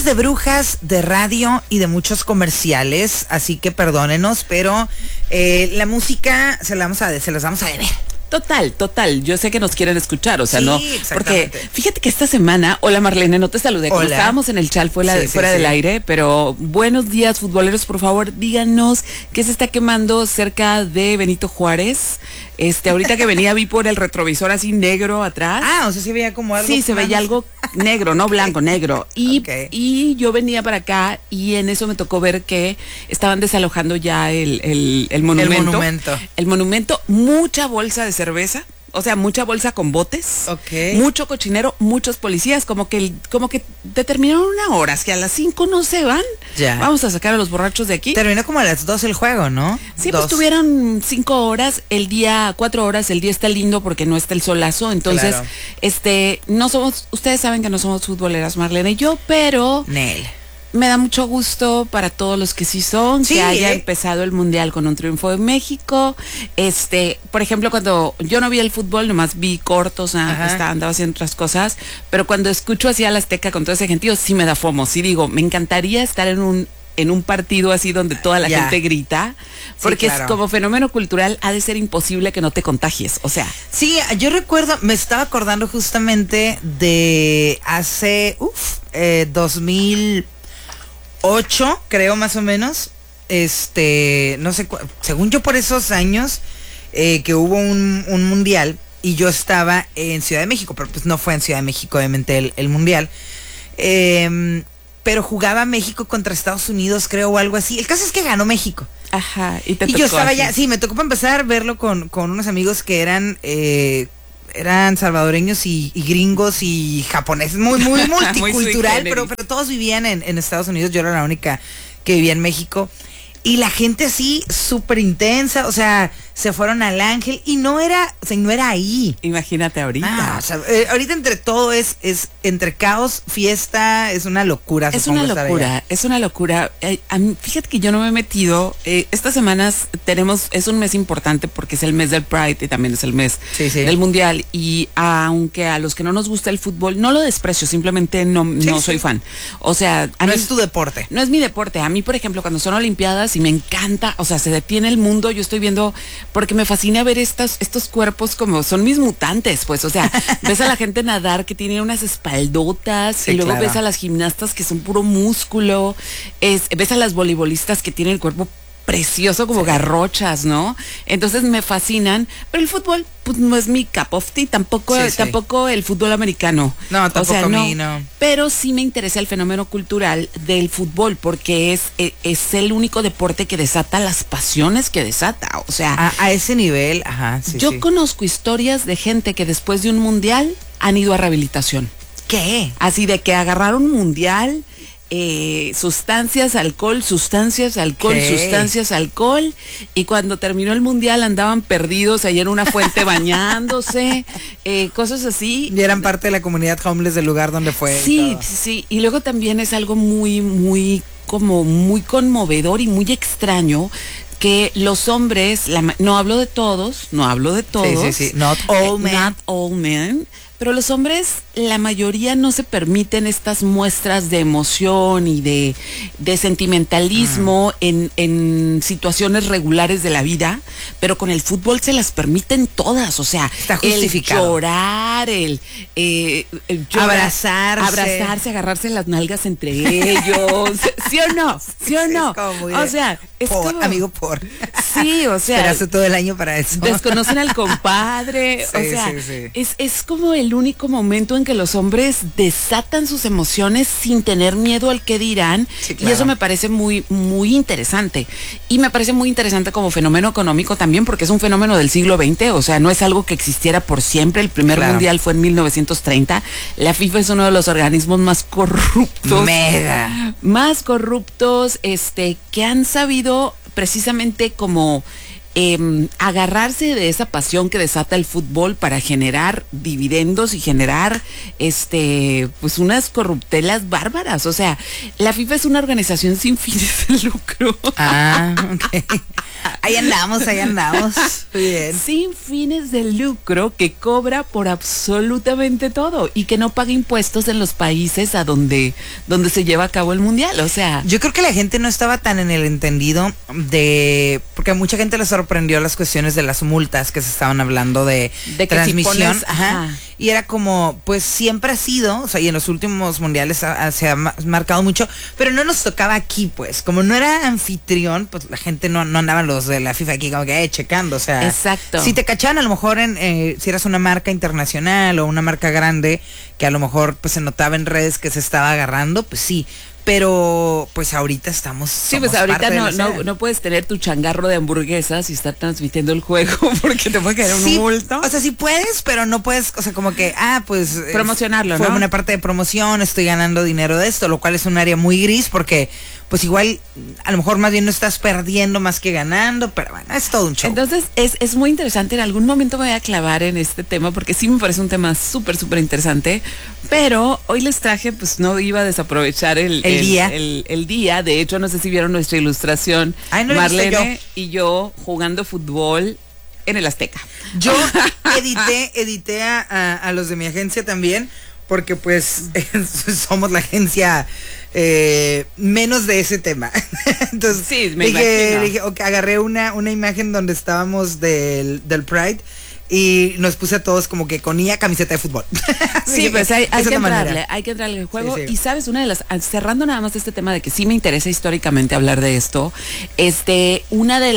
noches de brujas, de radio y de muchos comerciales, así que perdónenos, pero la música se las vamos a deber. Total, yo sé que nos quieren escuchar, o sea, sí, no, porque fíjate que esta semana, hola Marlene, no te saludé, como estábamos en el chat fuera del aire, pero buenos días futboleros, por favor, díganos qué se está quemando cerca de Benito Juárez. Ahorita que venía vi por el retrovisor así negro atrás. O sea, sí veía como algo. Sí, se veía algo negro, no blanco, negro. Y yo venía para acá y en eso me tocó ver que estaban desalojando ya el monumento. El monumento, mucha bolsa de cerveza. O sea, mucha bolsa con botes, mucho cochinero, muchos policías, como que determinaron una hora, si a las 5 no se van, vamos a sacar a los borrachos de aquí. Terminó como a las 2 el juego, ¿no? Sí, pues tuvieron 5 horas, 4 horas, el día está lindo porque no está el solazo, entonces, no somos, ustedes saben que no somos futboleras, Marlene y yo, pero... Nel. Me da mucho gusto para todos los que sí son, que haya empezado el Mundial con un triunfo de México. Por ejemplo, cuando yo no vi el fútbol, nomás vi cortos, andaba haciendo otras cosas, pero cuando escucho así a la Azteca con todo ese gentío, sí me da fomo, sí digo, me encantaría estar en un partido así donde toda la gente grita, porque es como fenómeno cultural, ha de ser imposible que no te contagies, o sea. Sí, yo recuerdo, me estaba acordando justamente de hace, 2008, creo más o menos, no sé, según yo por esos años, que hubo un mundial y yo estaba en Ciudad de México, pero pues no fue en Ciudad de México obviamente el mundial, pero jugaba México contra Estados Unidos, creo, o algo así. El caso es que ganó México. Ajá, y yo estaba ya, me tocó para empezar verlo con unos amigos que eran salvadoreños y gringos y japoneses, muy multicultural, pero todos vivían en Estados Unidos. Yo era la única que vivía en México. Y la gente así, súper intensa, o sea, se fueron al Ángel y no era ahí. Imagínate ahorita. O sea, ahorita entre todo es entre caos, fiesta, es una locura. Es una locura. Fíjate que yo no me he metido, estas semanas es un mes importante porque es el mes del Pride y también es el mes del Mundial, y aunque a los que no nos gusta el fútbol, no lo desprecio, simplemente no soy fan. O sea, no es tu deporte. No es mi deporte. A mí, por ejemplo, cuando son Olimpiadas y me encanta, o sea, se detiene el mundo, yo estoy viendo, porque me fascina ver estos cuerpos como son mis mutantes, pues, o sea, ves a la gente nadar que tiene unas espaldotas, y luego ves a las gimnastas que son puro músculo, ves a las voleibolistas que tienen el cuerpo precioso como garrochas, ¿no? Entonces me fascinan, pero el fútbol pues no es mi cup of tea, tampoco el fútbol americano. No, tampoco a mí, no. Pero sí me interesa el fenómeno cultural del fútbol, porque es el único deporte que desata las pasiones que desata, o sea. A ese nivel, yo conozco historias de gente que después de un mundial han ido a rehabilitación. ¿Qué? Así de que agarraron un mundial, sustancias, alcohol, y cuando terminó el mundial andaban perdidos ahí en una fuente bañándose, cosas así. Y eran parte de la comunidad homeless del lugar donde fue. Sí, y luego también es algo muy conmovedor y muy extraño que los hombres, no hablo de todos, not all men, pero los hombres, la mayoría no se permiten estas muestras de emoción y de sentimentalismo en situaciones regulares de la vida, pero con el fútbol se las permiten todas, o sea, está justificado. El llorar, el abrazarse, agarrarse las nalgas entre ellos, ¿sí o no? O sea, es como amigo por. Sí, o sea, esperaste todo el año para eso. Desconocen al compadre, o sea, es como el único momento en que los hombres desatan sus emociones sin tener miedo al que dirán, y eso me parece muy interesante, y me parece muy interesante como fenómeno económico también, porque es un fenómeno del siglo XX, o sea, no es algo que existiera por siempre. El primer mundial fue en 1930. La FIFA es uno de los organismos más corruptos, que han sabido precisamente como agarrarse de esa pasión que desata el fútbol para generar dividendos y generar pues unas corruptelas bárbaras. O sea, la FIFA es una organización sin fines de lucro. Ah, ok. Ahí andamos. Bien. Sin fines de lucro, que cobra por absolutamente todo y que no paga impuestos en los países a donde se lleva a cabo el mundial. O sea, yo creo que la gente no estaba tan en el entendido porque a mucha gente le sorprendió las cuestiones de las multas que se estaban hablando de transmisión. Si pones, ajá. Y era como, pues siempre ha sido, o sea, y en los últimos mundiales se ha marcado mucho, pero no nos tocaba aquí, pues. Como no era anfitrión, pues la gente no andaban los de la FIFA aquí como que checando, o sea. Exacto. Si te cachaban a lo mejor si eras una marca internacional o una marca grande, que a lo mejor pues se notaba en redes que se estaba agarrando, pues sí. Pero pues ahorita sí, pues ahorita no puedes tener tu changarro de hamburguesas y estar transmitiendo el juego porque te puede caer un multo. O sea, sí puedes, pero no puedes, o sea, como que, pues promocionarlo, fue ¿no? una parte de promoción, estoy ganando dinero de esto, lo cual es un área muy gris porque pues igual a lo mejor más bien no estás perdiendo más que ganando, pero bueno, es todo un show. Entonces es muy interesante, en algún momento me voy a clavar en este tema porque sí me parece un tema súper interesante, pero hoy les traje, pues no iba a desaprovechar el día. De hecho, no sé si vieron nuestra ilustración, no Marlene y yo jugando fútbol en el Azteca. Yo edité a los de mi agencia también, porque pues somos la agencia menos de ese tema. Entonces sí, dije, okay, agarré una imagen donde estábamos del Pride y nos puse a todos como que con camiseta de fútbol. Sí, pues hay que entrarle al juego. Sí. Y sabes, cerrando nada más este tema de que sí me interesa históricamente hablar de esto, una de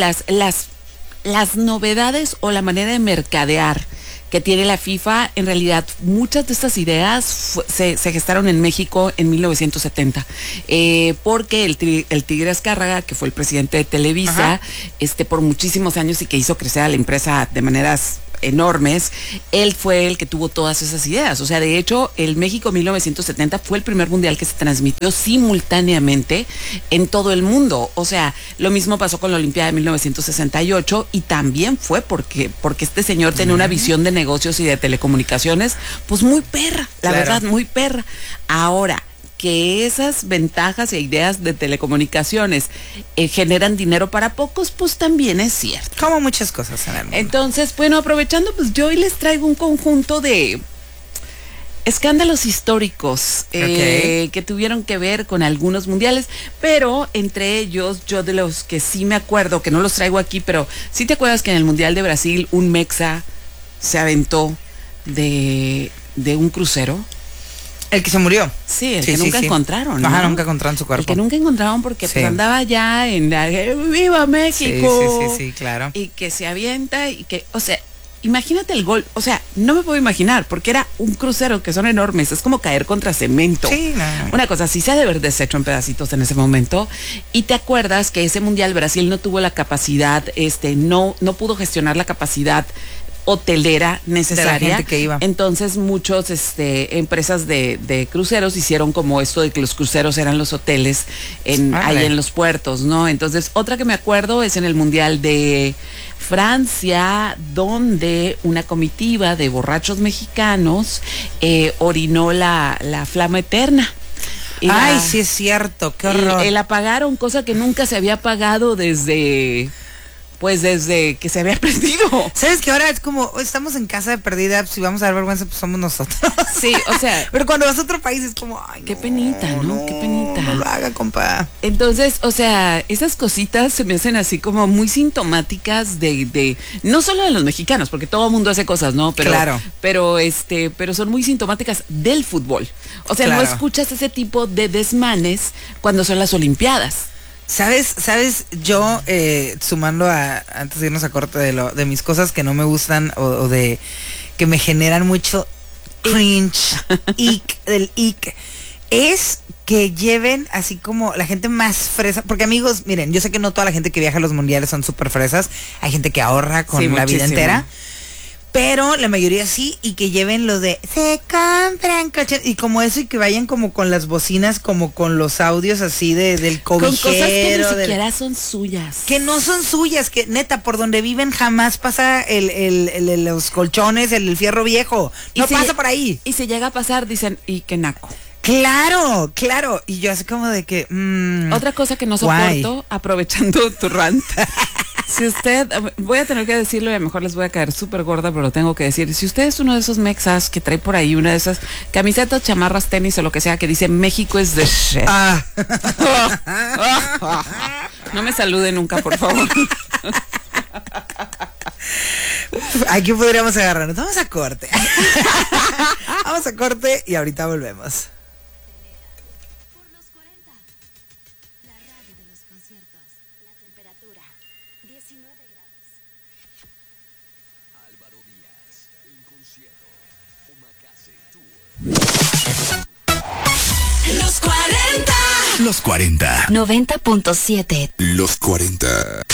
las novedades o la manera de mercadear que tiene la FIFA, en realidad muchas de estas ideas se gestaron en México en 1970, porque el Tigre Azcárraga, que fue el presidente de Televisa, por muchísimos años y que hizo crecer a la empresa de maneras enormes, él fue el que tuvo todas esas ideas. O sea, de hecho, el México 1970 fue el primer mundial que se transmitió simultáneamente en todo el mundo. O sea, lo mismo pasó con la Olimpiada de 1968 y también fue porque este señor tenía una visión de negocios y de telecomunicaciones, pues muy perra, la verdad, muy perra. Ahora, que esas ventajas e ideas de telecomunicaciones generan dinero para pocos, pues también es cierto. Como muchas cosas en el mundo. Entonces, bueno, aprovechando, pues yo hoy les traigo un conjunto de escándalos históricos que tuvieron que ver con algunos mundiales, pero entre ellos, yo de los que sí me acuerdo, que no los traigo aquí, pero sí te acuerdas que en el Mundial de Brasil un mexa se aventó de un crucero. El que se murió. Sí, el que nunca encontraron, ¿no? Ajá, nunca encontraron su cuerpo. El que nunca encontraron porque pues andaba ya en ¡Viva México! Sí, claro. Y que se avienta y que, o sea, imagínate el gol. O sea, no me puedo imaginar porque era un crucero que son enormes. Es como caer contra cemento. Sí, no. Una cosa así, se ha de haber deshecho en pedacitos en ese momento. Y te acuerdas que ese Mundial Brasil no tuvo la capacidad, no pudo gestionar la capacidad hotelera necesaria, de la gente que iba. Entonces muchos empresas de cruceros hicieron como esto de que los cruceros eran los hoteles ahí en los puertos, ¿no? Entonces otra que me acuerdo es en el Mundial de Francia, donde una comitiva de borrachos mexicanos orinó la flama eterna. Ay, sí es cierto, qué horror. La apagaron, cosa que nunca se había apagado desde que se había perdido. ¿Sabes que ahora es como, estamos en casa de perdida, si vamos a dar vergüenza, pues somos nosotros? Sí, o sea. Pero cuando vas a otro país es como, ay, qué penita, ¿no? Qué penita. No lo haga, compa. Entonces, o sea, esas cositas se me hacen así como muy sintomáticas de no solo de los mexicanos, porque todo el mundo hace cosas, ¿no? Pero, claro. Pero son muy sintomáticas del fútbol. O sea, claro. No escuchas ese tipo de desmanes cuando son las Olimpiadas. ¿Sabes? Yo, sumando antes de irnos a corte de mis cosas que no me gustan o de que me generan mucho cringe, del ick, es que lleven así como la gente más fresa, porque amigos, miren, yo sé que no toda la gente que viaja a los mundiales son súper fresas, hay gente que ahorra con la vida entera, pero la mayoría sí, y que lleven lo de se compran coches, y como eso, y que vayan como con las bocinas, como con los audios así del cobijero. Con cosas que ni siquiera son suyas. Que no son suyas, que neta, por donde viven jamás pasa los colchones, el fierro viejo. No pasa por ahí. Y si llega a pasar, dicen, y qué naco. Claro, claro. Y yo así como de que... Otra cosa que no soporto, aprovechando tu rant. Si usted, voy a tener que decirlo y a lo mejor les voy a caer súper gorda, pero lo tengo que decir. Si usted es uno de esos mexas que trae por ahí una de esas camisetas, chamarras, tenis o lo que sea que dice México es the shit. No me salude nunca, por favor. Aquí podríamos agarrarnos. Vamos a corte. Vamos a corte y ahorita volvemos. Los 40. 90.7. Los 40.